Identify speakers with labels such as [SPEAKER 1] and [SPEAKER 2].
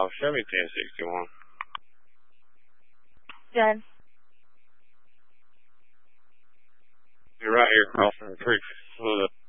[SPEAKER 1] Chevy 1061.
[SPEAKER 2] Done.
[SPEAKER 1] You're right here crossing the creek.